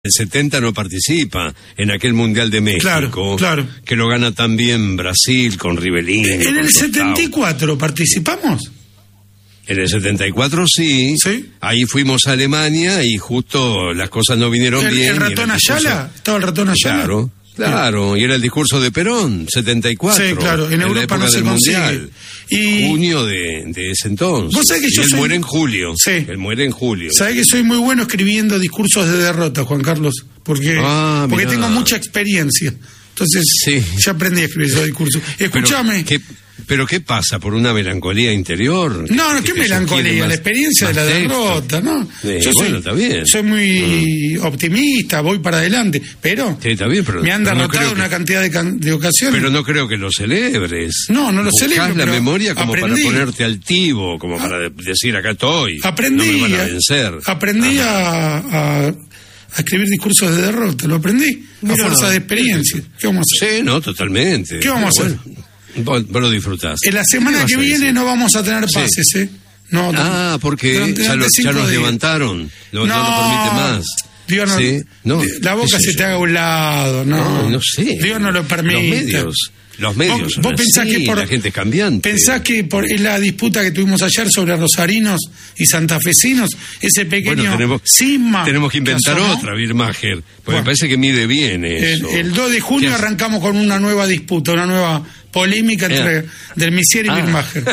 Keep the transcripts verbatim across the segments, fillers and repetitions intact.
El setenta no participa en aquel Mundial de México, claro, claro. que lo gana también Brasil con Rivelino. ¿En el setenta y cuatro participamos? En el setenta y cuatro sí. ¿Sí? Ahí fuimos a Alemania y justo las cosas no vinieron ¿El, bien. ¿El ratón Ayala? ¿Estaba el ratón Ayala? Claro, claro. Y era el discurso de Perón, setenta y cuatro. Sí, claro. En, en Europa no se consigue. Mundial. Y junio de, de ese entonces. ¿Vos sabés que yo y él soy... muere en julio. Sí. Él muere en julio. Sabés que soy muy bueno escribiendo discursos de derrota, Juan Carlos, porque ah, porque tengo mucha experiencia. Entonces, sí. ya aprendí a escribir esos discursos. Escúchame. Pero, ¿qué, ¿Pero qué pasa? ¿Por una melancolía interior? No, no, ¿qué melancolía? Más, la experiencia de la texto. derrota, ¿no? Sí, Yo bueno, soy, está bien. Soy muy mm. optimista, voy para adelante, pero, sí, está bien, pero me han derrotado no una que, cantidad de, can, de ocasiones. Pero no creo que lo celebres. No, no lo Buscás celebro. la memoria como aprendí. para ponerte altivo, como para decir acá estoy. Aprendí. No me van a vencer. Aprendí a, a, a escribir discursos de derrota, lo aprendí. Mirá, a fuerza de experiencia. ¿Qué vamos a hacer? Sí, no, totalmente. ¿Qué vamos a hacer? Bueno, Vos, vos lo disfrutás. En la semana que viene no vamos a tener pases, sí. ¿eh? No, ah, porque ya, lo, ya nos levantaron. Lo, no, no lo permite más. Dios no, ¿sí? no la boca se yo? te haga a un lado, no. No, no sé. Dios no lo permite. Los medios. Los medios vos, vos pensás así, que por, la gente es cambiante. Pensás que por la disputa que tuvimos ayer sobre rosarinos y santafesinos, ese pequeño bueno, tenemos, cisma. Tenemos que inventar que otra, Birmacher, porque bueno, me parece que mide bien eso. El, el dos de junio arrancamos con una nueva disputa, una nueva polémica entre eh. del Misier y ah. Birmacher.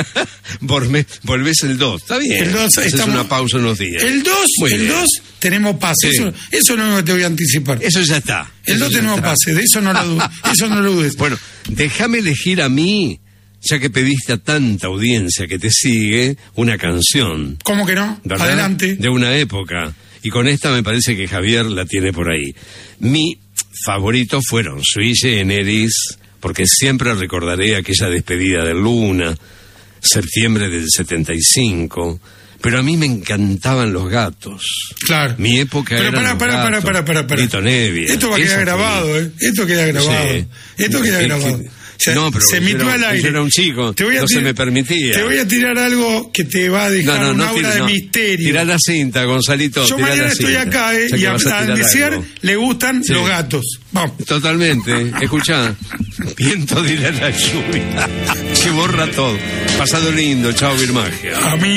Volvés el dos, está bien. El dos, es una pausa unos días. El dos, el dos tenemos pase, sí. eso, eso no te voy a anticipar. Eso ya está. El dos tenemos está. pase, de eso no lo dudes. Eso no lo dudes. Bueno, déjame elegir a mí, ya que pediste a tanta audiencia que te sigue, una canción. ¿Cómo que no? ¿verdad? Adelante. De una época. Y con esta me parece que Javier la tiene por ahí. Mi favorito fueron Sui Generis, porque siempre recordaré aquella despedida de Luna, septiembre del setenta y cinco. Pero a mí me encantaban los gatos. Claro. Mi época pero era. Pero para, para, para, para, para. Lito Nevia. Esto va a quedar grabado, ¿eh? Esto queda grabado. Sí. Esto queda grabado. O sea, no, pero se emitió al aire. Yo era un chico, te voy a no tirar, se me permitía. Te voy a tirar algo que te va a dejar no, no, un no, aura tira, de no. misterio. Tirá la cinta, Gonzalito. Yo mañana estoy cinta. acá, ¿eh? Y a, a Messier le gustan sí. los gatos. Vamos. Totalmente. Escuchá. Viento dirá la lluvia. Se borra todo. Pasado lindo. Chao, Birmacher. A mí.